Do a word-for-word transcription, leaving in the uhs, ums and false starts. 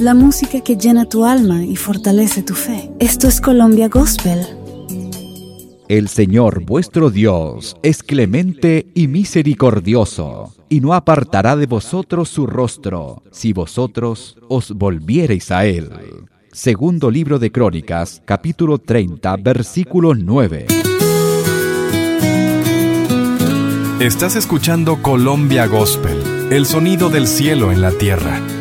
la música que llena tu alma y fortalece tu fe. Esto es Colombia Gospel. El Señor vuestro Dios es clemente y misericordioso, y no apartará de vosotros su rostro, si vosotros os volviereis a Él. Segundo libro de Crónicas, capítulo treinta, versículo nueve. Estás escuchando Colombia Gospel, el sonido del cielo en la tierra.